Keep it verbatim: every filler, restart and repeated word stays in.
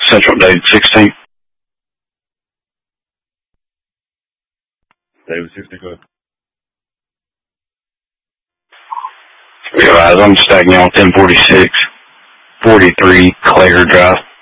Central dated sixteen. David sixty-five. Realize I'm stacking on ten forty-six, forty-three Claire Drive.